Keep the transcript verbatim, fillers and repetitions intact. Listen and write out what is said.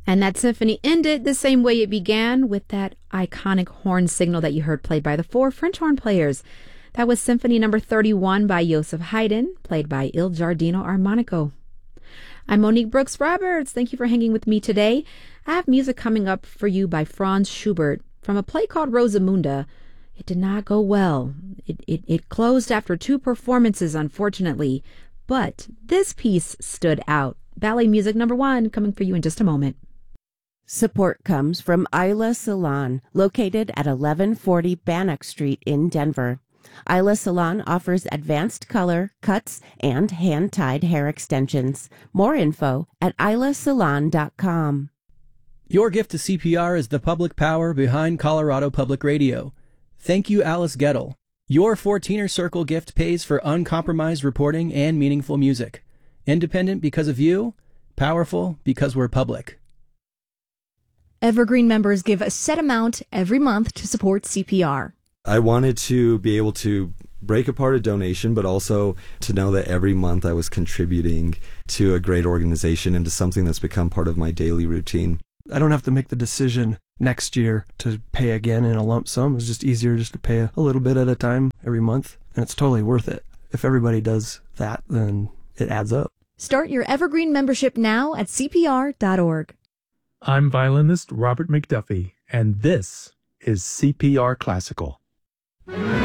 And that symphony ended the same way it began, with that iconic horn signal that you heard played by the four French horn players. That was Symphony number thirty-one by Joseph Haydn, played by Il Giardino Armonico. I'm Monique Brooks Roberts. Thank you for hanging with me today. I have music coming up for you by Franz Schubert from a play called Rosamunda. It did not go well. It, it, it closed after two performances, unfortunately. But this piece stood out. Ballet music number one coming for you in just a moment. Support comes from Isla Salon, located at eleven forty Bannock Street in Denver. Isla Salon offers advanced color, cuts, and hand-tied hair extensions. More info at isla salon dot com. Your gift to C P R is the public power behind Colorado Public Radio. Thank you, Alice Gettle. Your fourteener Circle gift pays for uncompromised reporting and meaningful music. Independent because of you, powerful because we're public. Evergreen members give a set amount every month to support C P R. I wanted to be able to break apart a donation, but also to know that every month I was contributing to a great organization and to something that's become part of my daily routine. I don't have to make the decision next year to pay again in a lump sum. It's just easier just to pay a little bit at a time every month, and it's totally worth it. If everybody does that, then it adds up. Start your Evergreen membership now at C P R dot org. I'm violinist Robert McDuffie, and this is C P R Classical.